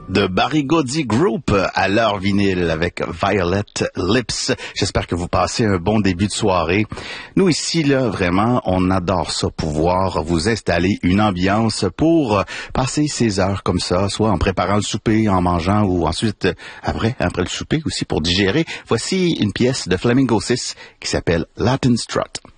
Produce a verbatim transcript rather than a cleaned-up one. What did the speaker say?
de Barry Gordy Group à l'heure vinyle avec Violet Lips. J'espère que vous passez un bon début de soirée. Nous ici, là, vraiment, on adore ça, pouvoir vous installer une ambiance pour passer ces heures comme ça, soit en préparant le souper, en mangeant ou ensuite après, après le souper aussi pour digérer. Voici une pièce de Flamingo six qui s'appelle Latin Strut.